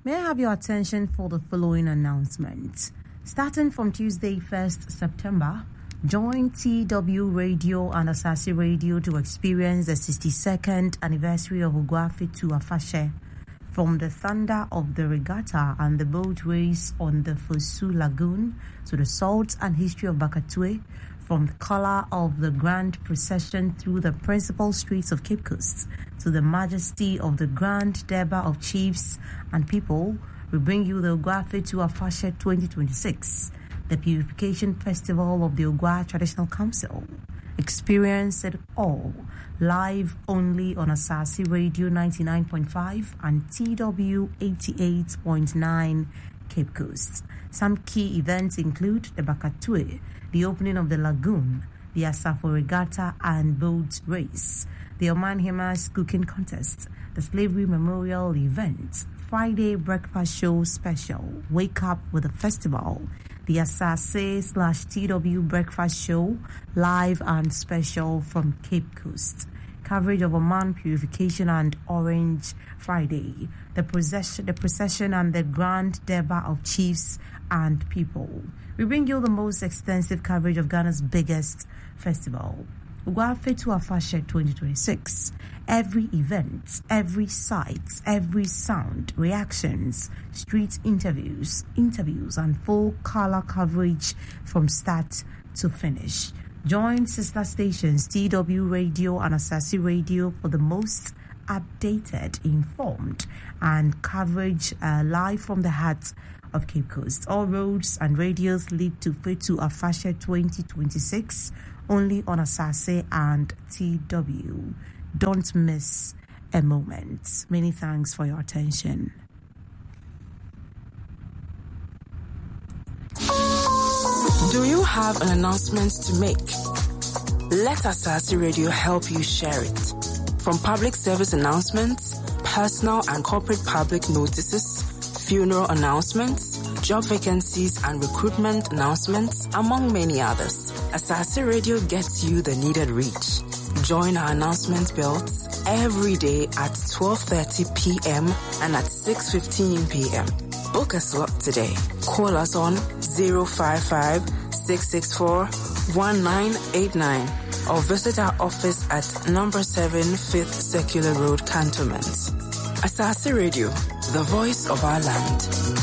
May I have your attention for the following announcement? Starting from Tuesday, 1st September, join TW Radio and Asasi Radio to experience the 62nd anniversary of Ogwafetu Afashe. From the thunder of the regatta and the boat race on the Fosu Lagoon to the salt and history of Bakatue, from the color of the grand procession through the principal streets of Cape Coast to the majesty of the Grand Durbar of Chiefs and People, we bring you the Ogwafetu Afashe 2026, the Purification Festival of the Ogwa Traditional Council. Experience it all, live only on Asasi Radio 99.5 and TW 88.9 Cape Coast. Some key events include the Bakatue, the opening of the lagoon, the Asafo Regatta and boat race, the Oman Himas cooking contest, the Slavery Memorial event, Friday breakfast show special, Wake Up with a Festival, the Asase/TW breakfast show, live and special from Cape Coast, coverage of Oman Purification and Orange Friday, the procession and the Grand Durbar of Chiefs and People. We bring you the most extensive coverage of Ghana's biggest festival, Ogwafetu Afashe 2026. Every event, every sight, every sound, reactions, street interviews, and full color coverage from start to finish. Join sister stations TW Radio and Asasi Radio for the most updated, informed, and coverage live from the heart of Cape Coast. All roads and radios lead to Fetu Afashe 2026, only on Asase and TW. Don't miss a moment. Many thanks for your attention. Do you have an announcement to make? Let Asasi Radio help you share it. From public service announcements, personal and corporate public notices, funeral announcements, job vacancies and recruitment announcements, among many others, Asasi Radio gets you the needed reach. Join our announcement belts every day at 12:30 p.m. and at 6:15 p.m. Book a slot today. Call us on 055-664-1989 or visit our office at number 7 5th Circular Road, Cantonment. Asasi Radio, the voice of our land.